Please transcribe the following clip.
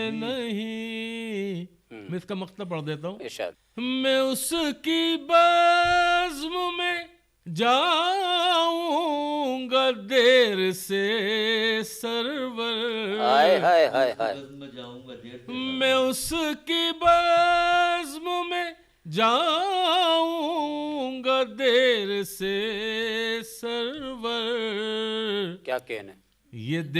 नहीं। मैं इसका मकसद पढ़ देता हूँ। इरशाद। मैं उसकी बज़्म में जाऊंगा देर से सरवर। हाय हाय हाय हाय। मैं उसकी बज़्म में जाऊंगा देर से सरवर। क्या कहना है। ये